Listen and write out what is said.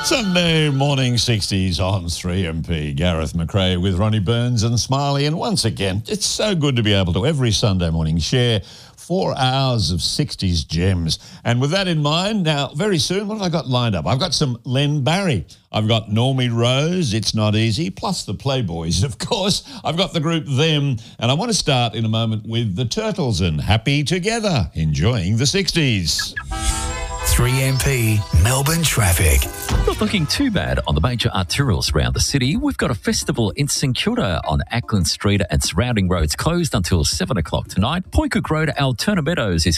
Sunday morning 60s on 3MP. Gareth McRae with Ronnie Burns and Smiley. And once again, it's so good to be able to every Sunday morning share 4 hours of 60s gems. And with that in mind, now very soon, what have I got lined up? I've got some Len Barry. I've got Normie Rose, It's Not Easy, plus the Playboys, of course. I've got the group Them. And I want to start in a moment with the Turtles and Happy Together, enjoying the 60s. 3MP Melbourne traffic. Not looking too bad on the major arterials around the city. We've got a festival in St Kilda on Ackland Street and surrounding roads closed until 7 o'clock tonight. Point Cook Road, Altona Meadows is